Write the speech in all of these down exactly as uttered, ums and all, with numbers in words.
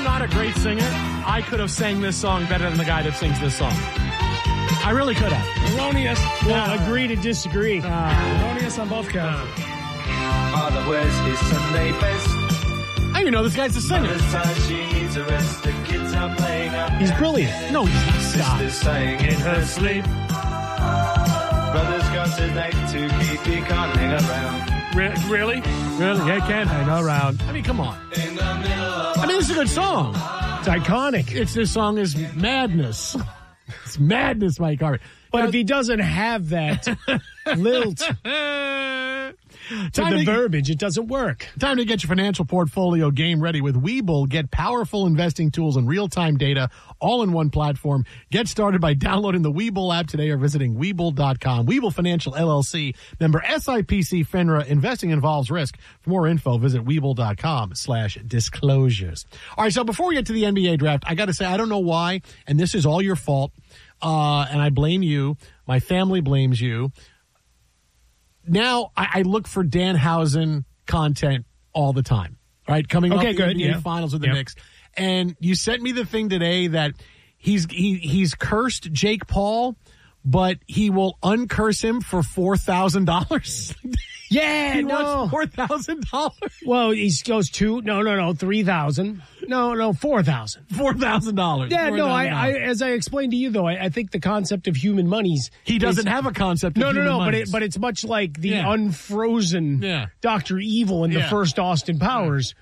not a great singer, I could have sang this song better than the guy that sings this song. I really could have. Erroneous. Well, uh, agree to disagree. Uh, Erroneous on both counts. Father wears his Sunday best. I even know this guy's a singer. He's brilliant. No, he's not. Sister's staying in her sleep. Brother's got a date to keep, he can't hang around. Re- really? Really? I can't hang around. I mean, come on. In the middle of I mean, this is a good song. It's iconic. It's this song is madness. It's madness, Mike Harvey. But now, if he doesn't have that lilt to time the to, verbiage, it doesn't work. Time to get your financial portfolio game ready with Webull. Get powerful investing tools and real-time data all in one platform. Get started by downloading the Webull app today or visiting Webull dot com. Webull Financial L L C, member S I P C FINRA. Investing involves risk. For more info, visit Webull dot com slash disclosures. All right, so before we get to the N B A draft, I got to say, I don't know why, and this is all your fault, uh, and I blame you. My family blames you. Now I, I look for Danhausen content all the time, right? Coming okay, off the good, N B A yeah. Finals with the yep. Knicks. And you sent me the thing today that he's he, he's cursed Jake Paul, but he will uncurse him for four thousand dollars. Yeah, he no. wants four thousand dollars. Well, he goes two, no, no, no, three thousand. No, no, four thousand. four thousand dollars. Yeah, no, I, I, as I explained to you, though, I, I think the concept of human monies. He doesn't is, have a concept of no, human no, no, monies. but it, but it's much like the Yeah. unfrozen Yeah. Doctor Evil in the Yeah. first Austin Powers.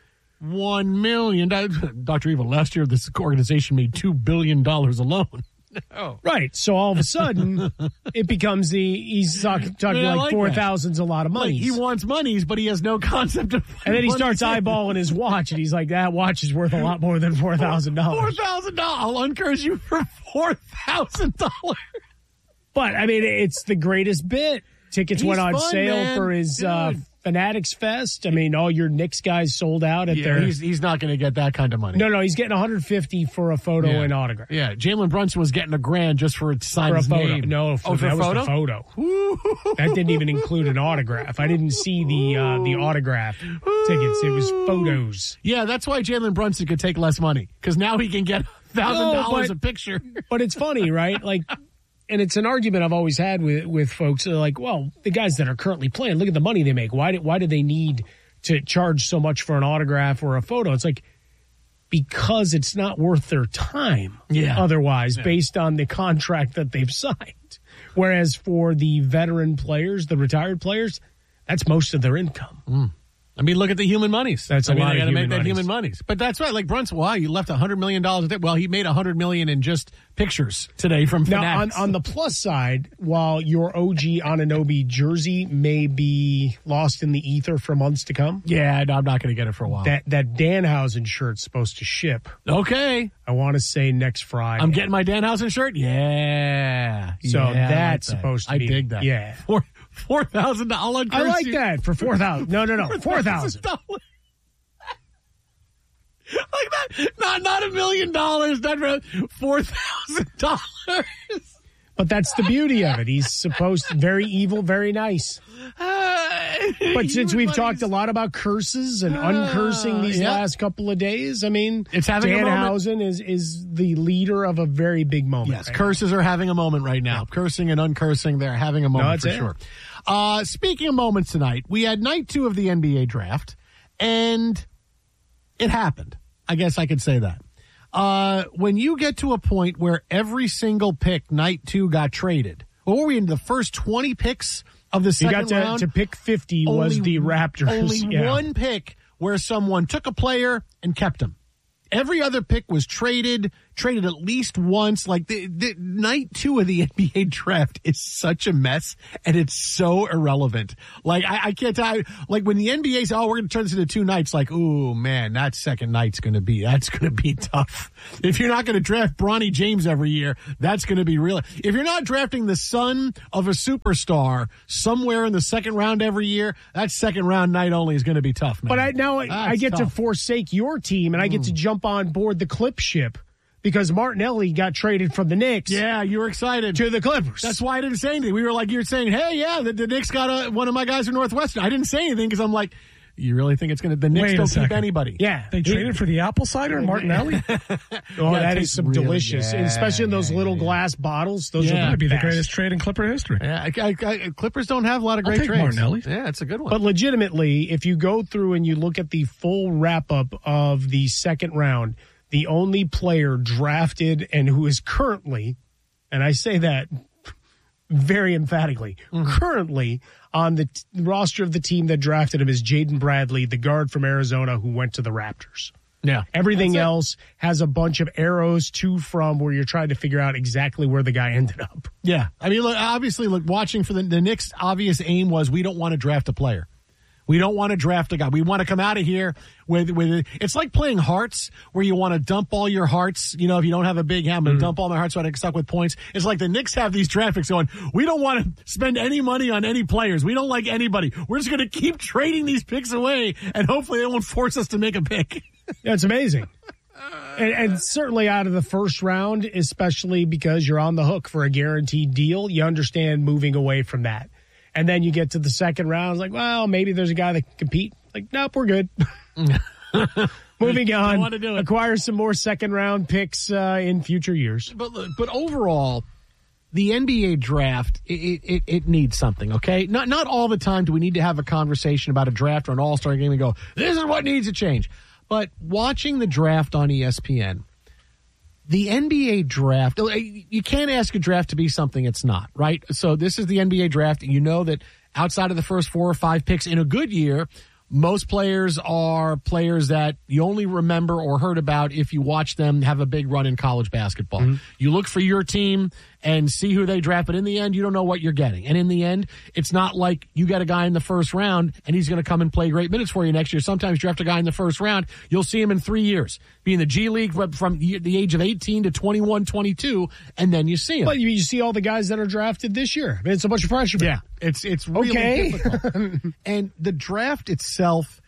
One million. Doctor Evil, last year this organization made two billion dollars alone. Oh. Right. So all of a sudden, it becomes the, he's talking, talking Yeah, I like, like four that. thousand's a lot of money. Like, he wants monies, but he has no concept of And then he what starts he's saying. eyeballing his watch, and he's like, that watch is worth a lot more than four thousand Four dollars. thousand dollars. I'll encourage you for four thousand dollars. But, I mean, it's the greatest bit. Tickets He's went on fun, sale man. for his uh, Dude. Fanatics Fest. I mean, all your Knicks guys sold out at Yeah, their... he's he's not going to get that kind of money. No, no, he's getting one hundred fifty for a photo Yeah. and autograph. Yeah, Jalen Brunson was getting a grand just for it to sign For a his photo. name. No, for, oh, for that a was photo? the photo. That didn't even include an autograph. I didn't see the uh, the autograph tickets. It was photos. Yeah, that's why Jalen Brunson could take less money, because now he can get one thousand dollars No, a picture. But it's funny, right? Like, and it's an argument I've always had with with folks. They're like, well, the guys that are currently playing, look at the money they make. Why do, why do they need to charge so much for an autograph or a photo? It's like, because it's not worth their time. Yeah. Otherwise, Yeah. based on the contract that they've signed. Whereas for the veteran players, the retired players, that's most of their income. Mm. I mean, look at the human monies. That's a I mean, lot they of got to make human that monies. human monies. But that's right. Like Brunson, wow, you left one hundred million dollars a day. Well, he made one hundred million dollars in just pictures today from Now, on, Fanatics. on the plus side, while your O G Anunoby jersey may be lost in the ether for months to come, yeah, no, I'm not going to get it for a while. that, that Danhausen shirt's supposed to ship. okay. I want to say next Friday. I'm getting my Danhausen shirt. Yeah. So Yeah, I like that's that. supposed to I be- dig that. yeah. Four four thousand dollars. I like that for four thousand. No, no, no, four thousand. Like that, not not a million dollars, not four thousand dollars. But that's the beauty of it. He's supposed to, very evil, very nice. But since we've talked a lot about curses and uncursing these yeah. last couple of days, I mean, It's having a moment. Danhausen is is the leader of a very big moment. Yes, right curses are having a moment right now. Cursing and uncursing, they're having a moment that's for it. sure. Uh, speaking of moments tonight, we had night two of the N B A draft, and it happened. I guess I could say that. Uh, when you get to a point where every single pick night two got traded, what were we in the first twenty picks of the You second got to, round? to pick fifty was Only- the Raptors. Only yeah. one pick where someone took a player and kept him. Every other pick was traded, traded at least once. Like the, the night two of the N B A draft is such a mess, and it's so irrelevant. Like I, I can't tell. Like when the N B A says, "Oh, we're going to turn this into two nights," like, "Ooh, man, that second night's going to be that's going to be tough." If you're not going to draft Bronny James every year, that's going to be real. If you're not drafting the son of a superstar somewhere in the second round every year, that second round night only is going to be tough, man. But I now I, That's I get to tough. forsake your team, and I get to jump on board the Clip ship because Martinelli got traded from the Knicks Yeah, you were excited. to the Clippers. That's why I didn't say anything. We were like, you're saying, hey, yeah, the, the Knicks got a, one of my guys from Northwestern. I didn't say anything because I'm like, You really think it's going to? The Knicks Wait a don't keep second. anybody. Yeah. They traded for the apple cider and Martinelli? Oh, Yeah, that it is tastes some really- delicious, yeah, and especially in those yeah, little yeah. glass bottles. Those Yeah. are That'd the be the best. greatest trade in Clipper history. Yeah, I, I, I, Clippers don't have a lot of I'll great take trades. Martinelli. Yeah, it's a good one. But legitimately, if you go through and you look at the full wrap up of the second round, the only player drafted and who is currently, and I say that very emphatically, Mm-hmm. currently on the t- roster of the team that drafted him is Jaden Bradley, the guard from Arizona who went to the Raptors. yeah, Everything That's it. else has a bunch of arrows to from where you're trying to figure out exactly where the guy ended up. Yeah, I mean, look, obviously, look, watching for the the Knicks' obvious aim was we don't want to draft a player. We don't want to draft a guy. We want to come out of here with with. It's like playing hearts, where you want to dump all your hearts. You know, if you don't have a big hand, I'm gonna dump all my hearts so I get stuck with points. It's like the Knicks have these draft picks going. We don't want to spend any money on any players. We don't like anybody. We're just going to keep trading these picks away, and hopefully they won't force us to make a pick. Yeah, it's amazing. And, and certainly out of the first round, especially because you're on the hook for a guaranteed deal, you understand moving away from that. And then you get to the second round, it's like, well, maybe there's a guy that can compete. Like, nope, we're good. Moving on, want to do it. acquire some more second round picks uh, in future years. But but overall, the N B A draft it, it it needs something. Okay, not not all the time do we need to have a conversation about a draft or an All Star game and go, this is what needs to change. But watching the draft on E S P N, the N B A draft, you can't ask a draft to be something it's not, right? So this is the N B A draft. You know that outside of the first four or five picks in a good year, most players are players that you only remember or heard about if you watch them have a big run in college basketball. Mm-hmm. You look for your team and see who they draft, but in the end, you don't know what you're getting. And in the end, it's not like you got a guy in the first round and he's going to come and play great minutes for you next year. Sometimes you draft a guy in the first round, you'll see him in three years, be in the G League from the age of eighteen to twenty-one, twenty-two, and then you see him. But you, you see all the guys that are drafted this year. I mean, it's a bunch of freshmen. Yeah, it's it's really Okay. difficult. And the draft itself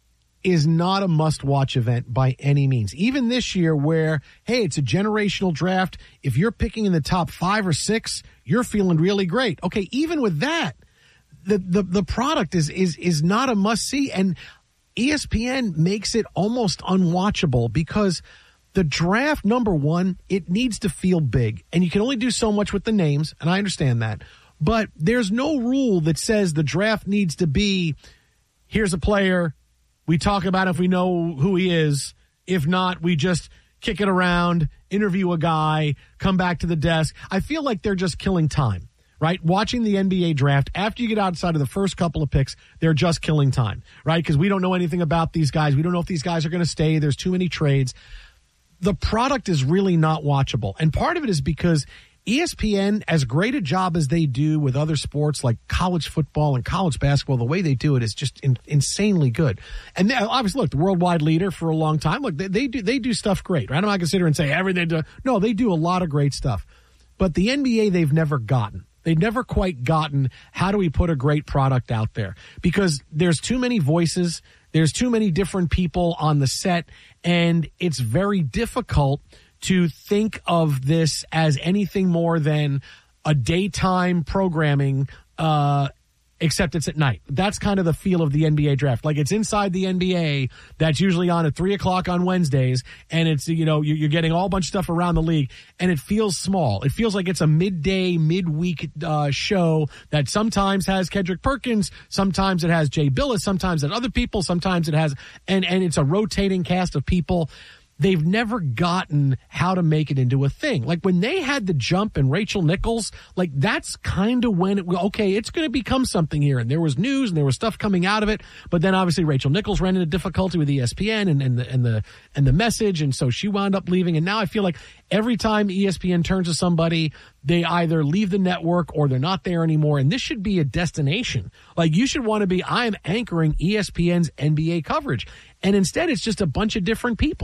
is not a must-watch event by any means. Even this year where, hey, it's a generational draft. If you're picking in the top five or six, you're feeling really great. Okay, even with that, the the, the product is is is not a must-see. And E S P N makes it almost unwatchable because the draft, number one, it needs to feel big. And you can only do so much with the names, and I understand that. But there's no rule that says the draft needs to be, here's a player, we talk about if we know who he is. If not, we just kick it around, interview a guy, come back to the desk. I feel like they're just killing time, right? Watching the N B A draft, after you get outside of the first couple of picks, they're just killing time, right? Because we don't know anything about these guys. We don't know if these guys are going to stay. There's too many trades. The product is really not watchable. And part of it is because E S P N, as great a job as they do with other sports like college football and college basketball, the way they do it is just in, insanely good. And they, obviously, look, the worldwide leader for a long time. Look, they, they do they do stuff great. Right? I'm not going to sit here and say everything. Do, no, they do a lot of great stuff. But the N B A, they've never gotten. They've never quite gotten how do we put a great product out there? Because there's too many voices. There's too many different people on the set. And it's very difficult to think of this as anything more than a daytime programming, uh, except it's at night. That's kind of the feel of the N B A draft. Like it's inside the N B A that's usually on at three o'clock on Wednesdays. And it's, you know, you're getting all bunch of stuff around the league and it feels small. It feels like it's a midday, midweek, uh, show that sometimes has Kendrick Perkins. Sometimes it has Jay Billis. Sometimes it has other people. Sometimes it has, and, and it's a rotating cast of people. They've never gotten how to make it into a thing. Like when they had the jump and Rachel Nichols, like that's kind of when it, okay, it's going to become something here. And there was news and there was stuff coming out of it. But then obviously Rachel Nichols ran into difficulty with E S P N and, and the, and the, and the message. And so she wound up leaving. And now I feel like every time E S P N turns to somebody, they either leave the network or they're not there anymore. And this should be a destination. Like you should want to be, I'm anchoring E S P N's N B A coverage. And instead, it's just a bunch of different people.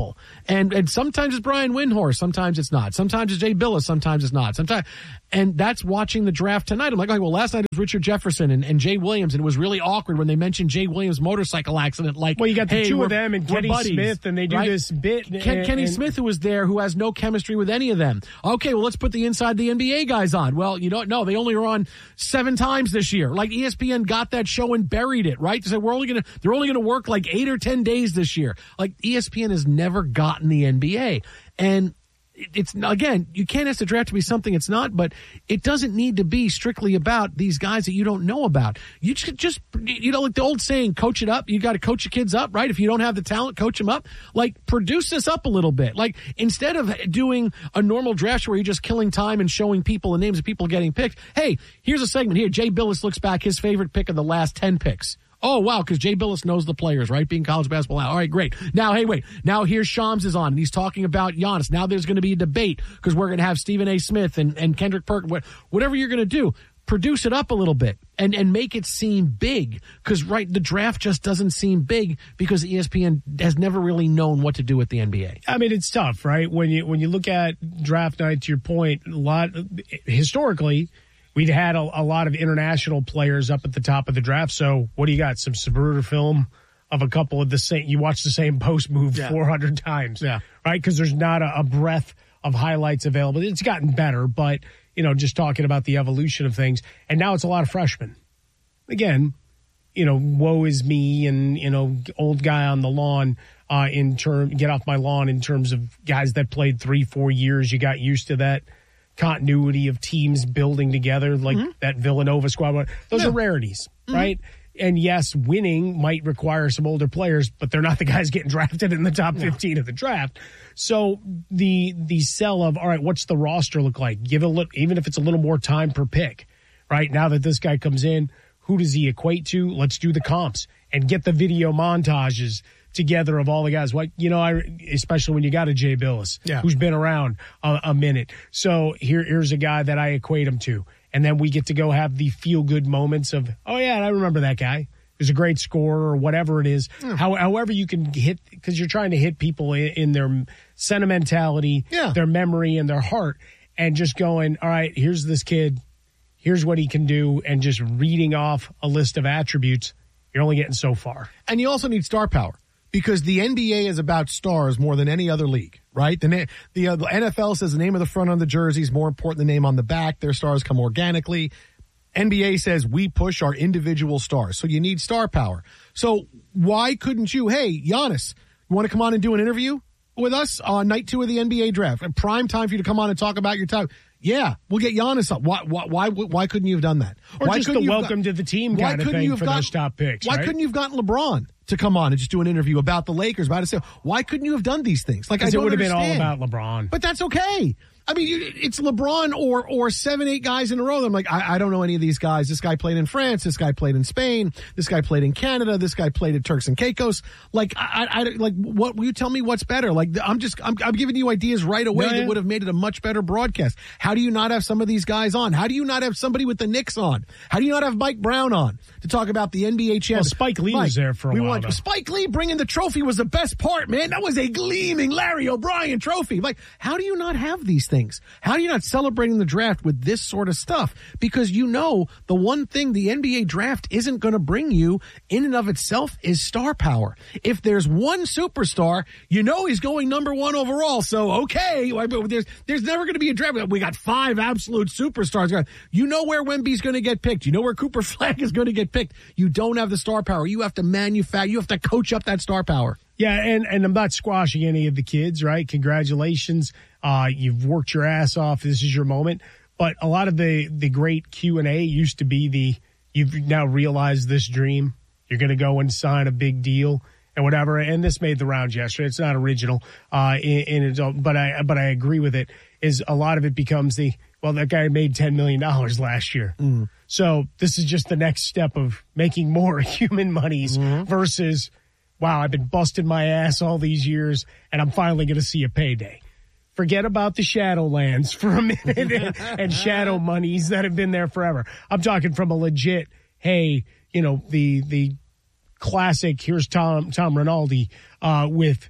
And and sometimes it's Brian Windhorst, sometimes it's not. Sometimes it's Jay Billis, sometimes it's not. Sometimes, and that's watching the draft tonight. I'm like, okay, well, last night it was Richard Jefferson and, and Jay Williams, and it was really awkward when they mentioned Jay Williams' motorcycle accident. Like, well, you got the hey, two of them and Kenny buddies, Smith, and they do right? this bit. Ken, and, Kenny and, Smith, who was there, who has no chemistry with any of them. Okay, well, let's put the inside the N B A guys on. Well, you don't know. They only were on seven times this year. Like, E S P N got that show and buried it, right? They said we're only gonna, they're only gonna work like eight or ten days this year. Like, E S P N has never gotten the N B A. And it's, again, you can't ask the draft to be something it's not, but it doesn't need to be strictly about these guys that you don't know about. You just, just you know, like the old saying, coach it up. You got to coach your kids up, right? If you don't have the talent, coach them up. Like, produce this up a little bit. Like, instead of doing a normal draft where you're just killing time and showing people the names of people getting picked, hey, here's a segment here. Jay Billis looks back his favorite pick of the last ten picks. Oh, wow, because Jay Billis knows the players, right? Being college basketball out. All right, great. Now, hey, wait. Now here's Shams is on, and he's talking about Giannis. Now there's going to be a debate because we're going to have Stephen A. Smith and, and Kendrick Perkins. Whatever you're going to do, produce it up a little bit and, and make it seem big because, right, the draft just doesn't seem big because E S P N has never really known what to do with the N B A. I mean, it's tough, right? When you when you look at draft night, to your point, a lot historically – we'd had a, a lot of international players up at the top of the draft. So what do you got? Some Sabruder film of a couple of the same. You watch the same post move yeah. four hundred times, yeah, right? Because there's not a, a breadth of highlights available. It's gotten better, but you know, just talking about the evolution of things, and now it's a lot of freshmen. Again, you know, woe is me, and you know, old guy on the lawn. Uh, in term, get off my lawn. In terms of guys that played three, four years, you got used to that continuity of teams building together, like mm-hmm. that Villanova squad. Those yeah. are rarities, mm-hmm. right? And yes, winning might require some older players, but they're not the guys getting drafted in the top fifteen no. of the draft. So the the sell of, all right, what's the roster look like? Give a little, even if it's a little more time per pick, right? Now that this guy comes in, who does he equate to? Let's do the comps and get the video montages together of all the guys. What, you know, I, especially when you got a Jay Billis, yeah. who's been around a, a minute. So here, here's a guy that I equate him to. And then we get to go have the feel-good moments of, oh, yeah, I remember that guy. He was a great scorer or whatever it is. Yeah. How, however you can hit, because you're trying to hit people in, in their sentimentality, yeah. their memory, and their heart, and just going, all right, here's this kid. Here's what he can do, and just reading off a list of attributes. You're only getting so far. And you also need star power. Because the N B A is about stars more than any other league, right? The, na- the, uh, the N F L says the name of the front on the jersey is more important than the name on the back. Their stars come organically. N B A says we push our individual stars. So you need star power. So why couldn't you, hey, Giannis, you want to come on and do an interview with us on night two of the N B A draft? A prime time for you to come on and talk about your time. Yeah, we'll get Giannis up. Why, why, why, why couldn't you have done that? Or why just the welcome got, to the team kind of thing for gotten, those top picks, Why right? couldn't you have gotten LeBron to come on and just do an interview about the Lakers? About it? Why couldn't you have done these things? Like, I it don't would have understand. been all about LeBron. But that's okay. I mean, it's LeBron or or seven, eight guys in a row. I'm like, I, I don't know any of these guys. This guy played in France. This guy played in Spain. This guy played in Canada. This guy played at Turks and Caicos. Like, I, I like, what will you tell me what's better? Like, I'm just, I'm, I'm giving you ideas right away no, yeah. that would have made it a much better broadcast. How do you not have some of these guys on? How do you not have somebody with the Knicks on? How do you not have Mike Brown on to talk about the N B A champion? Well, Spike Lee Mike, was there for a we while. Want, Spike Lee bringing the trophy was the best part, man. That was a gleaming Larry O'Brien trophy. Like, how do you not have these things? How do you not celebrating the draft with this sort of stuff? Because you know the one thing the N B A draft isn't going to bring you in and of itself is star power. If there's one superstar, you know he's going number one overall. So, okay, there's there's never going to be a draft. We got five absolute superstars. You know where Wemby's going to get picked. You know where Cooper Flag is going to get picked. You don't have the star power. You have to manufacture. You have to coach up that star power. Yeah, and, and I'm not squashing any of the kids, right? Congratulations. Uh, you've worked your ass off. This is your moment. But a lot of the, the great Q and A used to be the, you've now realized this dream. You're going to go and sign a big deal and whatever. And this made the rounds yesterday. It's not original. Uh, in, in its own, but I, but I agree with it, is a lot of it becomes the, well, that guy made ten million dollars last year. Mm. So this is just the next step of making more human monies mm-hmm. versus, wow, I've been busting my ass all these years and I'm finally going to see a payday. Forget about the Shadowlands for a minute and, and shadow monies that have been there forever. I'm talking from a legit, hey, you know, the the classic, here's Tom Tom Rinaldi uh, with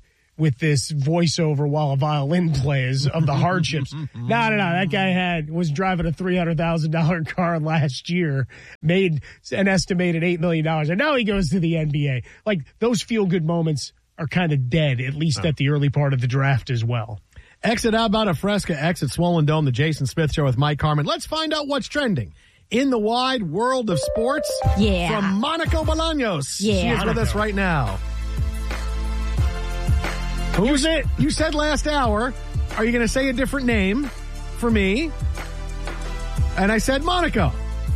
with this voiceover while a violin plays of the hardships. no, no, no. That guy had was driving a three hundred thousand dollars car last year, made an estimated eight million dollars, and now he goes to the N B A. Like, those feel-good moments are kind of dead, at least oh. at the early part of the draft as well. Exit out about a Fresca, exit Swollen Dome, the Jason Smith Show with Mike Harmon. Let's find out what's trending in the wide world of sports. Yeah. From Monica Bolaños. Yeah. She is with us right now. Who's it? You said last hour, are you going to say a different name for me? And I said Monica.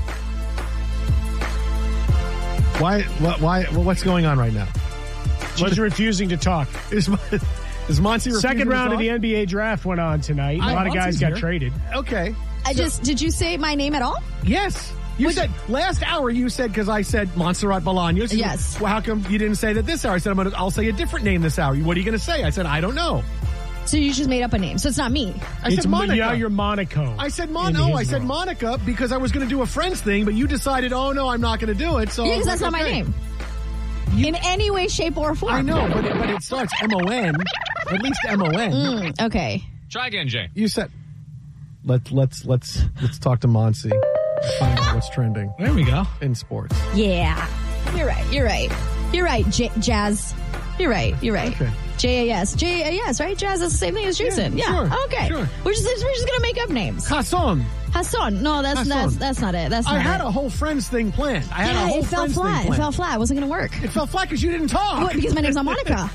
Why? What? Why? What's going on right now? She's what, refusing to talk. Is, is Monty refusing Second round to of the N B A draft went on tonight. I, a lot of guys got here. traded. Okay. I so, just did you say my name at all? Yes. You Would said you, last hour. You said because I said Montserrat Bolaños. Yes. Well, how come you didn't say that this hour? I said I'm gonna. I'll say a different name this hour. What are you going to say? I said I don't know. So you just made up a name. So it's not me. I it's said Monica. Yeah, you're Monaco. I said Mon. No, I said world. Monica because I was going to do a Friends thing, but you decided, oh no, I'm not going to do it. So yeah, because that's like, not okay. my name. You, in any way, shape, or form. I know, but it, but it starts M O N. At least M O N. Mm, okay. Try again, Jay. You said. Let's let's let's let's talk to Monsi. Find out what's trending. There we go. In sports. Yeah. You're right. You're right. You're right, J- Jazz. You're right. You're right. Okay. J A S. J A S, right? Jazz is the same thing as Jason. Yeah. yeah. Sure, okay. Sure. We're just we're just gonna make up names. Hassan. Hassan. No, that's Hassan. that's that's not it. That's not I had it. a whole Friends thing planned. I had yeah, a whole it fell Friends flat. thing planned. It fell flat. It wasn't gonna work. It fell flat because you didn't talk. What, because my name's not Monica.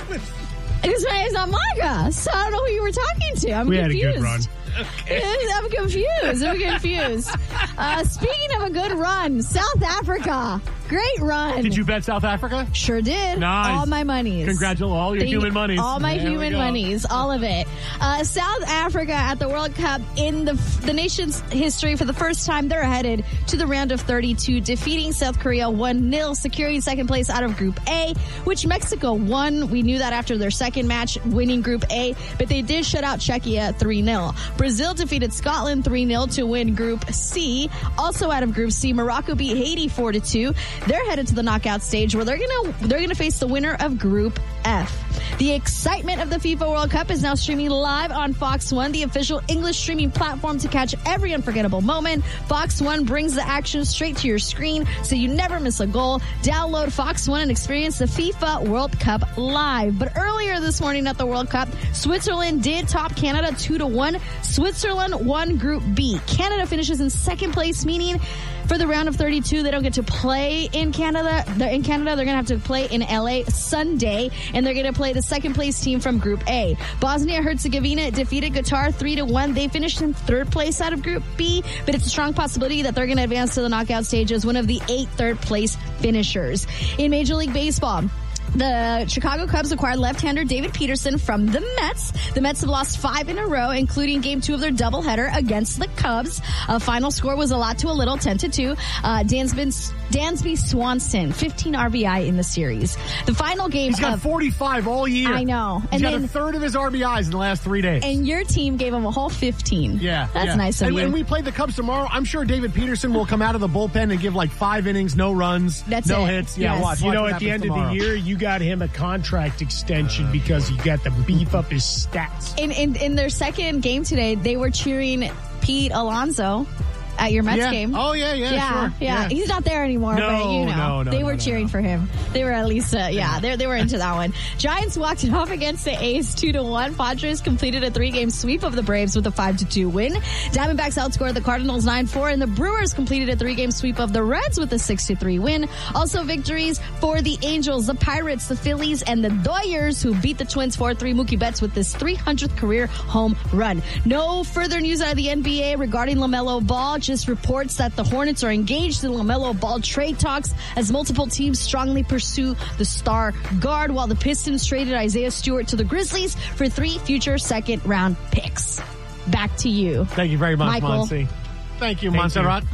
Because my name's not Monica. So I don't know who you were talking to. I'm we confused. had a good run. Okay. I'm confused. I'm confused. Uh, speaking of a good run, South Africa. Great run. Did you bet South Africa? Sure did. Nice. All my monies. Congratulations. All your Thank, human monies. All my there human monies. All of it. Uh, South Africa at the World Cup in the the nation's history for the first time. They're headed to the round of thirty-two, defeating South Korea one nil, securing second place out of Group A, which Mexico won. We knew that after their second match, winning Group A, but they did shut out Czechia three nil. Brazil defeated Scotland three nil to win Group C. Also out of Group C, Morocco beat Haiti four to two. They're headed to the knockout stage where they're gonna they're gonna face the winner of Group F. The excitement of the FIFA World Cup is now streaming live on Fox One, the official English streaming platform to catch every unforgettable moment. Fox One brings the action straight to your screen so you never miss a goal. Download Fox One and experience the FIFA World Cup live. But earlier this morning at the World Cup, Switzerland did top Canada two to one. Switzerland won Group B. Canada finishes in second place, meaning for the round of thirty-two, they don't get to play in Canada. They're in Canada, they're going to have to play in L A Sunday, and they're going to play the second place team from Group A. Bosnia-Herzegovina defeated Qatar three to one. They finished in third place out of Group B, but it's a strong possibility that they're going to advance to the knockout stage as one of the eight third place finishers. In Major League Baseball, the Chicago Cubs acquired left-hander David Peterson from the Mets. The Mets have lost five in a row, including game two of their doubleheader against the Cubs. A final score was a lot to a little, ten to two. Uh, Dansby, Dansby Swanson, fifteen R B I in the series. The final game He's got of, forty-five all year. I know. He's and got then, a third of his R B Is in the last three days. And your team gave him a whole fifteen. Yeah. That's yeah. nice of and you. when we play the Cubs tomorrow, I'm sure David Peterson will come out of the bullpen and give like five innings, no runs, That's no it. hits. Yeah, Yes. watch. You watch know, what at the happens end tomorrow. of the year, you got him a contract extension because you got to beef up his stats. In, in in their second game today, they were cheering Pete Alonso at your Mets yeah. game. Oh, yeah, yeah, yeah, sure. yeah. Yeah. He's not there anymore, No, but you know, no, no, they no, were no, cheering no. for him. They were at least, uh, yeah, they they were into that one. Giants walked it off against the A's two to one. Padres completed a three-game sweep of the Braves with a five to two win. Diamondbacks outscored the Cardinals nine four, and the Brewers completed a three-game sweep of the Reds with a six to three win. Also victories for the Angels, the Pirates, the Phillies, and the Doyers, who beat the Twins four three. Mookie Betts with his three hundredth career home run. No further news out of the N B A regarding LaMelo Ball, just reports that the Hornets are engaged in LaMelo Ball trade talks as multiple teams strongly pursue the star guard, while the Pistons traded Isaiah Stewart to the Grizzlies for three future second round picks. Back to you. Thank you very much, Michael. Monsi. Thank you, Thank Montserrat.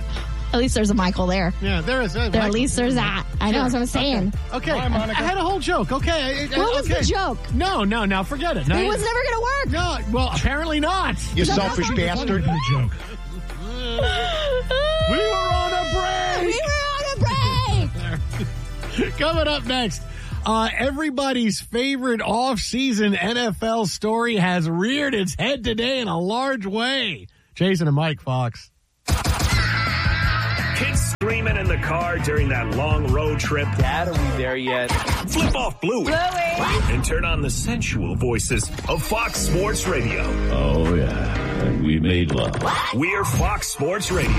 At least there's a Michael there. Yeah, there is. Uh, There, at Michael. least there's that. I know, Sure. that's what I'm saying. Okay, Bye, I, Monica. I had a whole joke. Okay. I- I- What was okay. the joke? No, no, now forget it. Now, It was never going to work. No, well, apparently not. You that selfish not bastard. The joke. We were on a break. We were on a break. Coming up next, Uh, everybody's favorite off-season N F L story has reared its head today in a large way. Jason and Mike, Fox. Kids screaming in the car during that long road trip. Dad, are we there yet? Flip off Bluey. Bluey. And turn on the sensual voices of Fox Sports Radio. Oh, yeah. And we made love. We're Fox Sports Radio.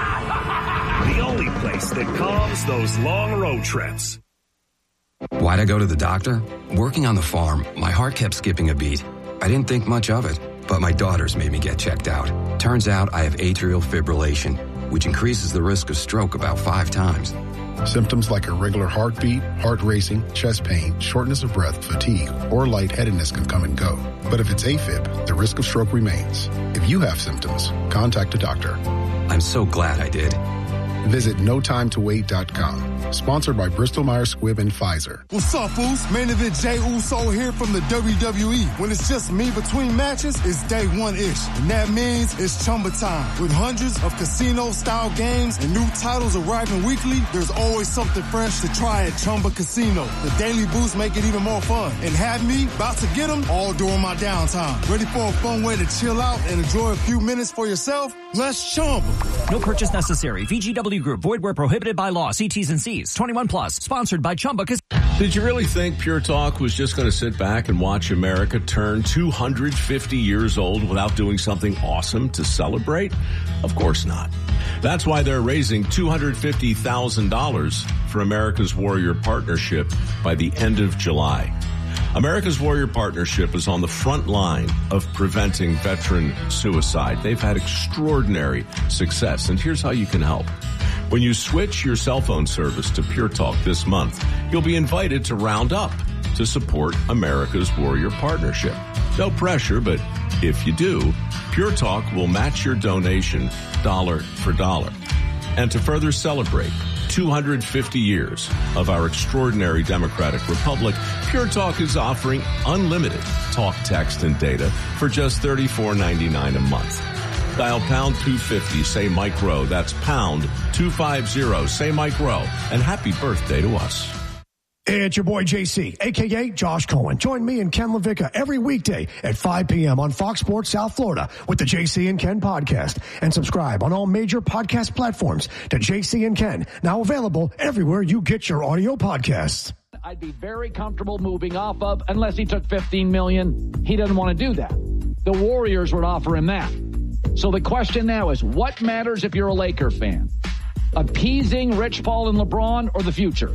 The only place that calms those long road trips. Why'd I go to the doctor? Working on the farm, my heart kept skipping a beat. I didn't think much of it, but my daughters made me get checked out. Turns out I have atrial fibrillation, which increases the risk of stroke about five times. Symptoms like irregular heartbeat, heart racing, chest pain, shortness of breath, fatigue, or lightheadedness can come and go. But if it's AFib, the risk of stroke remains. If you have symptoms, contact a doctor. I'm so glad I did. Visit no time to wait dot com. Sponsored by Bristol Myers Squibb and Pfizer. What's up, Foos? Main event Jey Uso here from the W W E. When it's just me between matches, it's day one-ish. And that means it's Chumba time. With hundreds of casino-style games and new titles arriving weekly, there's always something fresh to try at Chumba Casino. The daily boosts make it even more fun. And have me about to get them all during my downtime. Ready for a fun way to chill out and enjoy a few minutes for yourself? Let's Chumba. No purchase necessary. V G W Group. Void where prohibited by law. See T's and C's. twenty-one plus. Sponsored by Chumba. Did you really think Pure Talk was just going to sit back and watch America turn two hundred fifty years old without doing something awesome to celebrate? Of course not. That's why they're raising two hundred fifty thousand dollars for America's Warrior Partnership by the end of July. America's Warrior Partnership is on the front line of preventing veteran suicide. They've had extraordinary success, and here's how you can help. When you switch your cell phone service to Pure Talk this month, you'll be invited to round up to support America's Warrior Partnership. No pressure, but if you do, Pure Talk will match your donation dollar for dollar. And to further celebrate two hundred fifty years of our extraordinary democratic republic, Pure Talk is offering unlimited talk, text, and data for just thirty-four ninety-nine a month. Dial pound two fifty, say Mike Rowe. That's pound two fifty, say Mike Rowe. And happy birthday to us. Hey, it's your boy J C, a k a. Josh Cohen. Join me and Ken LaVicka every weekday at five p.m. on Fox Sports South Florida with the J C and Ken podcast. And subscribe on all major podcast platforms to J C and Ken, now available everywhere you get your audio podcasts. I'd be very comfortable moving off of, unless he took fifteen million dollars. He doesn't want to do that. The Warriors would offer him that. So the question now is, what matters if you're a Laker fan? Appeasing Rich Paul and LeBron or the future?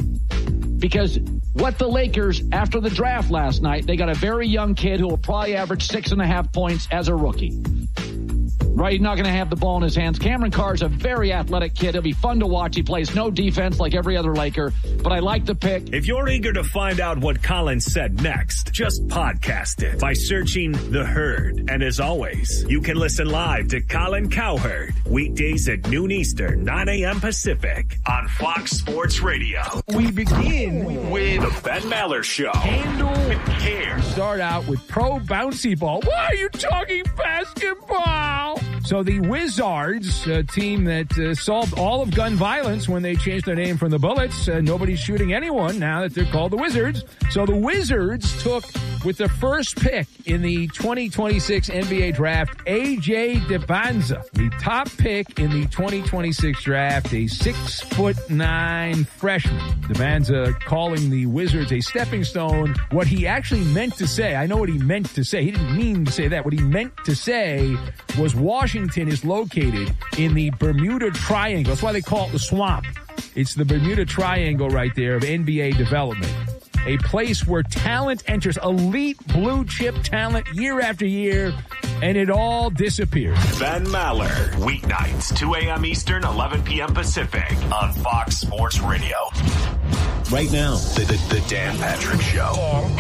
Because what the Lakers, after the draft last night, they got a very young kid who will probably average six and a half points as a rookie. Right, he's not going to have the ball in his hands. Cameron Carr's a very athletic kid. He'll be fun to watch. He plays no defense like every other Laker, but I like the pick. If you're eager to find out what Colin said next, just podcast it by searching The Herd. And as always, you can listen live to Colin Cowherd weekdays at noon Eastern, nine a.m. Pacific on Fox Sports Radio. We begin with The Ben Maller Show. Handle with care. Start out with pro bouncy ball. Why are you talking basketball? So the Wizards, a team that uh, solved all of gun violence when they changed their name from the Bullets. Uh, nobody's shooting anyone now that they're called the Wizards. So the Wizards took, with the first pick in the twenty twenty-six N B A draft, A J DeBanza, the top pick in the twenty twenty-six draft, a six foot nine freshman. DeBanza calling the Wizards a stepping stone. What he actually meant to say, I know what he meant to say. He didn't mean to say that. What he meant to say was Washington is located in the Bermuda Triangle. That's why they call it the swamp. It's the Bermuda Triangle right there of N B A development. A place where talent enters, elite blue chip talent year after year, and it all disappears. Ben Maller, weeknights, two a.m. Eastern, eleven p.m. Pacific on Fox Sports Radio. Right now, The, the, the Dan Patrick Show. Dan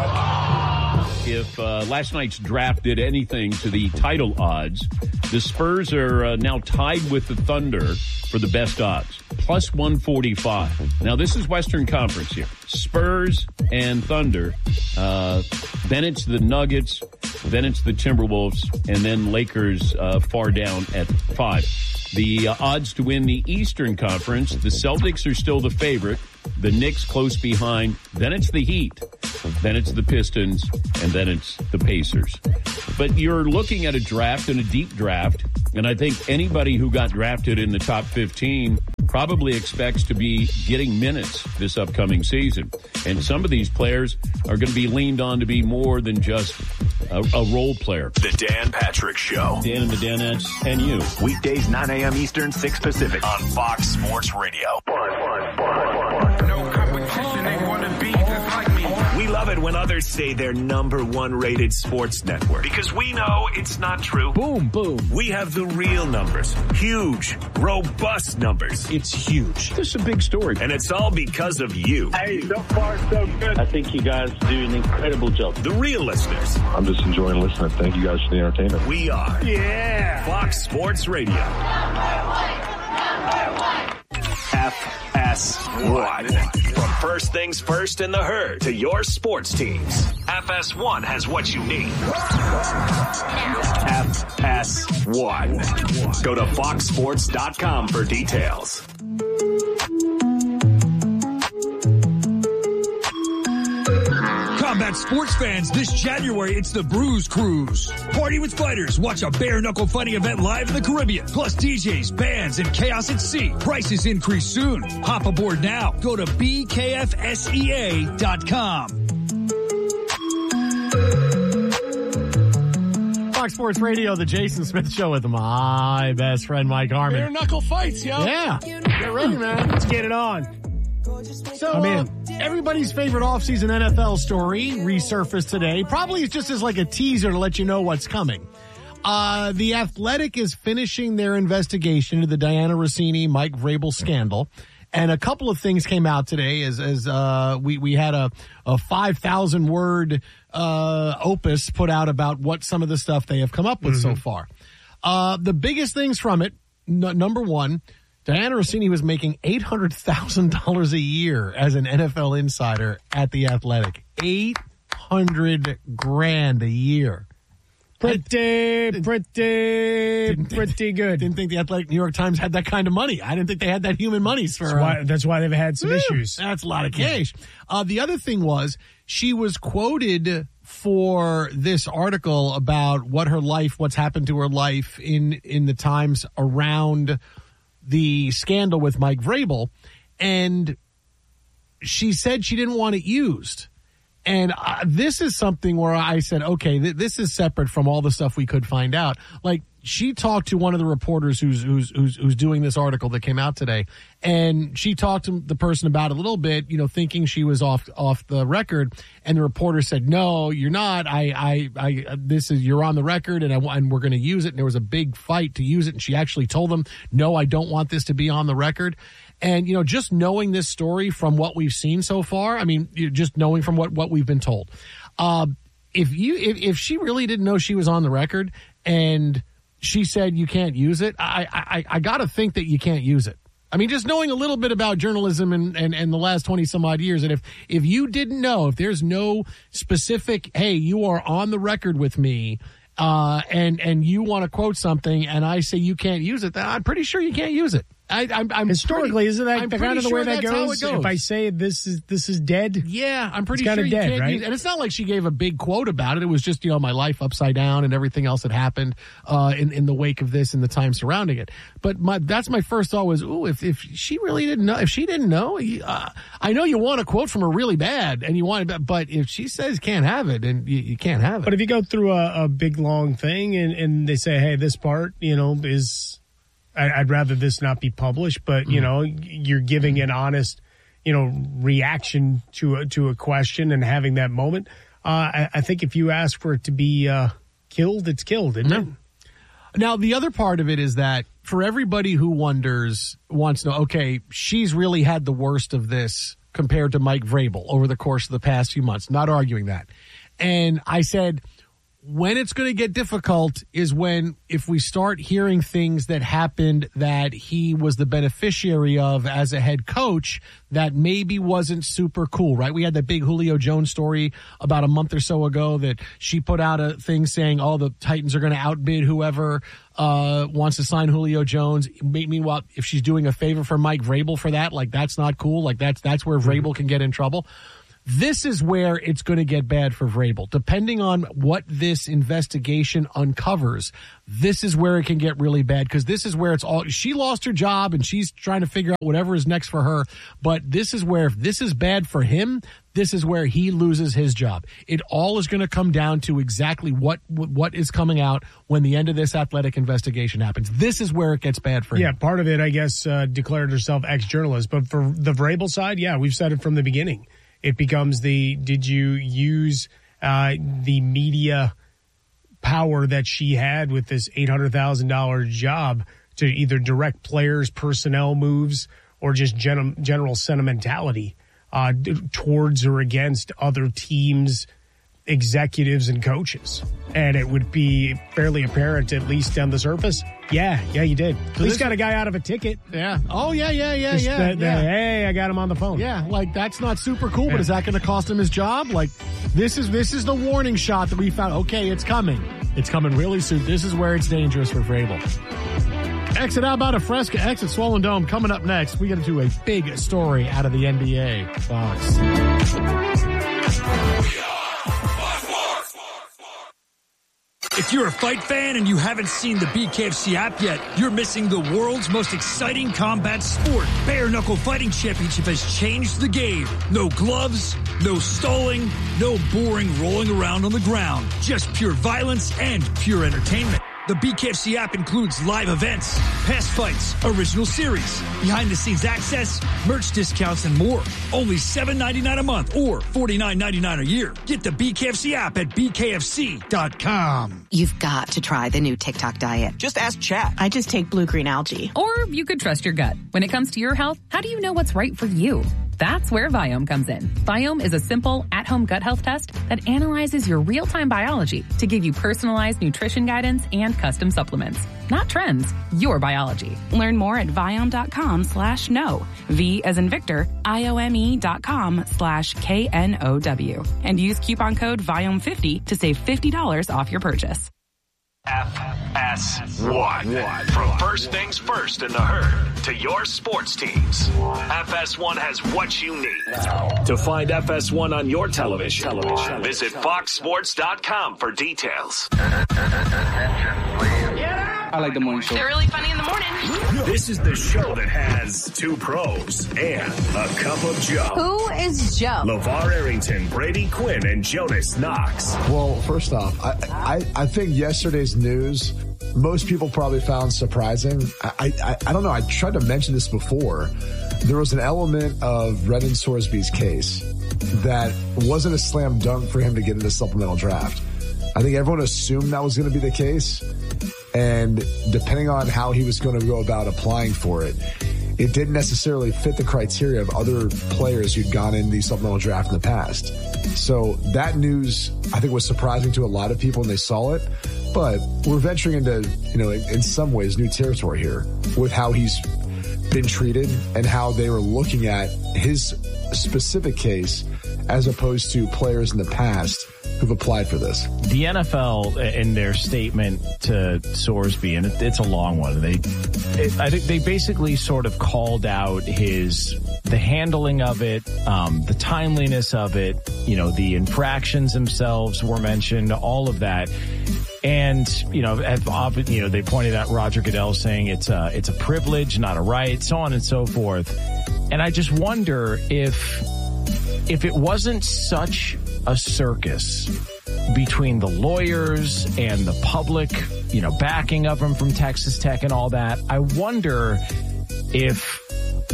Patrick. if uh, last night's draft did anything to the title odds, the Spurs are uh, now tied with the Thunder for the best odds, plus one forty-five. Now, this is Western Conference here. Spurs and Thunder. Uh, then it's the Nuggets. Then it's the Timberwolves. And then Lakers uh, far down at five. The uh, odds to win the Eastern Conference, the Celtics are still the favorite, The Knicks close behind. Then it's the Heat. Then it's the Pistons. And then it's the Pacers. But you're looking at a draft and a deep draft. And I think anybody who got drafted in the top fifteen probably expects to be getting minutes this upcoming season. And some of these players are going to be leaned on to be more than just a, a role player. The Dan Patrick Show. Dan and the Danettes and you. Weekdays, nine a.m. Eastern, six Pacific on Fox Sports Radio. No competition, they want to be just like me. We love it when others say they're number one rated sports network because we know it's not true. Boom, boom. We have the real numbers. Huge, robust numbers. It's huge. This is a big story. And it's all because of you. Hey, so far so good. I think you guys do an incredible job. The real listeners. I'm just enjoying listening. Thank you guys for the entertainment. We are. Yeah. Fox Sports Radio. Number one. Number one. F S one. From first things first in the herd to your sports teams. F S one has what you need. F S one. Go to fox sports dot com for details. Combat sports fans, this January, it's the Bruise Cruise. Party with fighters. Watch a bare-knuckle fighting event live in the Caribbean. Plus D Js, bands, and chaos at sea. Prices increase soon. Hop aboard now. Go to B K F S E A dot com. Fox Sports Radio, the Jason Smith Show with my best friend, Mike Harmon. Bare knuckle fights, yo. Yeah. Get ready, man. Let's get it on. So, I'm uh, in. everybody's favorite offseason N F L story resurfaced today. Probably just as like a teaser to let you know what's coming. Uh, the Athletic is finishing their investigation into the Diana Rossini, Mike Vrabel scandal. And a couple of things came out today as, as, uh, we, we had a, a five thousand word, uh, opus put out about what some of the stuff they have come up with mm-hmm. so far. Uh, the biggest things from it, n- number one, Diana Rossini was making eight hundred thousand dollars a year as an N F L insider at the Athletic. eight hundred grand a year. Pretty, pretty, pretty good. Didn't think the Athletic New York Times had that kind of money. I didn't think they had that human money. For, that's, why, uh, that's why they've had some woo, issues. That's a lot of cash. Uh, the other thing was she was quoted for this article about what her life, what's happened to her life in, in the times around the scandal with Mike Vrabel, and she said she didn't want it used. And uh, this is something where I said, okay, th- this is separate from all the stuff we could find out. Like, she talked to one of the reporters who's who's who's, who's doing this article that came out today, and she talked to the person about it a little bit, you know, thinking she was off off the record. And the reporter said, "No, you're not. I, I, I this is you're on the record, and I and we're going to use it." And there was a big fight to use it, and she actually told them, "No, I don't want this to be on the record." And, you know, just knowing this story from what we've seen so far, I mean, just knowing from what, what we've been told, uh, if you, if, if she really didn't know she was on the record and she said you can't use it, I, I, I got to think that you can't use it. I mean, just knowing a little bit about journalism and, and, and the last twenty some odd years. And if, if you didn't know, if there's no specific, hey, you are on the record with me, uh, and, and you want to quote something and I say you can't use it, then I'm pretty sure you can't use it. I, I'm, I'm Historically, pretty, isn't that I'm the kind of the sure way that goes? goes? If I say this is this is dead, yeah, I'm pretty it's sure you dead, can't right? use it. And it's not like she gave a big quote about it. It was just, you know, my life upside down and everything else that happened uh, in in the wake of this and the time surrounding it. But my that's my first thought was, ooh, if if she really didn't know, if she didn't know, uh, I know you want a quote from her really bad, and you want it, but if she says can't have it, then you, you can't have it. But if you go through a, a big long thing and and they say, hey, this part, you know, is. I'd rather this not be published, but, you know, you're giving an honest, you know, reaction to a, to a question and having that moment. Uh, I, I think if you ask for it to be uh, killed, it's killed, isn't it? Now, the other part of it is that for everybody who wonders, wants to know, okay, she's really had the worst of this compared to Mike Vrabel over the course of the past few months. Not arguing that. And I said, when it's going to get difficult is when if we start hearing things that happened that he was the beneficiary of as a head coach that maybe wasn't super cool, right? We had that big Julio Jones story about a month or so ago that she put out a thing saying, oh, the Titans are going to outbid whoever uh, wants to sign Julio Jones. Meanwhile, if she's doing a favor for Mike Vrabel for that, like that's not cool. Like that's, that's where Vrabel can get in trouble. This is where it's going to get bad for Vrabel. Depending on what this investigation uncovers, this is where it can get really bad because this is where it's all, she lost her job and she's trying to figure out whatever is next for her. But this is where, if this is bad for him, this is where he loses his job. It all is going to come down to exactly what what is coming out when the end of this athletic investigation happens. This is where it gets bad for him. Yeah, part of it, I guess, uh, declared herself ex-journalist. But for the Vrabel side, yeah, we've said it from the beginning. It becomes the, did you use uh, the media power that she had with this eight hundred thousand dollars job to either direct players' personnel moves or just gen- general sentimentality uh, d- towards or against other teams' executives and coaches? And it would be fairly apparent, at least on the surface. Yeah, yeah, you did. At least got a guy out of a ticket. Yeah. Oh, yeah, yeah, yeah, Just yeah, the- the, yeah. Hey, I got him on the phone. Yeah, like that's not super cool, Yeah. but is that going to cost him his job? Like this is this is the warning shot that we found. Okay, it's coming. It's coming really soon. This is where it's dangerous for Vrabel. Exit out about a Fresca, exit Swollen Dome. Coming up next, we get into a big story out of the N B A. Fox. If you're a fight fan and you haven't seen the B K F C app yet, you're missing the world's most exciting combat sport. Bare Knuckle Fighting Championship has changed the game. No gloves, no stalling, no boring rolling around on the ground. Just pure violence and pure entertainment. The B K F C app includes live events, past fights, original series, behind-the-scenes access, merch discounts, and more. Only seven ninety-nine a month or forty-nine ninety-nine a year. Get the B K F C app at B K F C dot com. You've got to try the new TikTok diet. Just ask Chat. I just take blue-green algae. Or you could trust your gut. When it comes to your health, how do you know what's right for you? That's where Viome comes in. Viome is a simple, at-home gut health test that analyzes your real-time biology to give you personalized nutrition guidance and custom supplements. Not trends, your biology. Learn more at Viome.com slash no. V as in Victor, I-O-M-E dot com slash K N O W. And use coupon code Viome fifty to save fifty dollars off your purchase. F S one. From first things first in the herd to your sports teams. F S one has what you need. To find F S one on your television, television. Visit fox sports dot com for details. I like the morning show. They're really funny in the morning. This is the show that has two pros and a cup of Joe. Who is Joe? LeVar Arrington, Brady Quinn, and Jonas Knox. Well, first off, I, I, I think yesterday's news, most people probably found surprising. I, I, I don't know. I tried to mention this before. There was an element of Brendan Sorsby's case that wasn't a slam dunk for him to get into the supplemental draft. I think everyone assumed that was going to be the case. And depending on how he was going to go about applying for it, it didn't necessarily fit the criteria of other players who'd gone in the supplemental draft in the past. So that news, I think, was surprising to a lot of people when they saw it. But we're venturing into, you know, in some ways, new territory here with how he's been treated and how they were looking at his specific case as opposed to players in the past who've applied for this. The N F L, in their statement to Sorsby, and it, it's a long one, they, it, I think they basically sort of called out his, the handling of it, um, the timeliness of it, you know, the infractions themselves were mentioned, all of that. And, you know, have, you know, they pointed out Roger Goodell saying it's a, it's a privilege, not a right, so on and so forth. And I just wonder if, if it wasn't such a circus between the lawyers and the public, you know, backing of him from Texas Tech and all that, I wonder if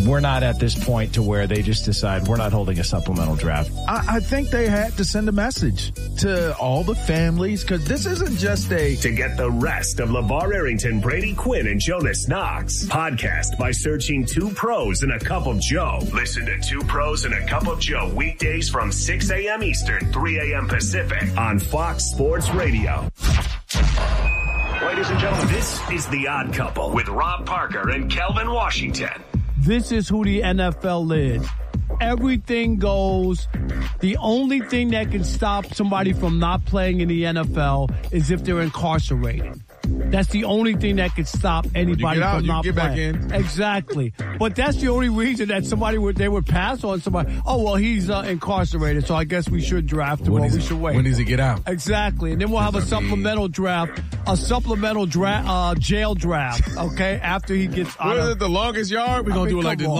we're not at this point to where they just decide we're not holding a supplemental draft. I, I think they had to send a message to all the families because this isn't just a... To get the rest of LeVar Arrington, Brady Quinn, and Jonas Knox, podcast by searching Two Pros and a Cup of Joe. Listen to Two Pros and a Cup of Joe weekdays from six a.m. Eastern, three a.m. Pacific on Fox Sports Radio. Ladies and gentlemen, this is The Odd Couple with Rob Parker and Kelvin Washington. This is who the N F L is. Everything goes. The only thing that can stop somebody from not playing in the N F L is if they're incarcerated. That's the only thing that could stop anybody out, from you not get playing. Back in. Exactly. But that's the only reason that somebody would they would pass on somebody. Oh well, he's uh, incarcerated, so I guess we should draft him. When or we he, should wait. When does he get out? Exactly, and then we'll have a supplemental draft, a supplemental draft, uh, jail draft. Okay, after he gets out. What is of, it, the longest yard? We're I gonna mean, do it like come this. on.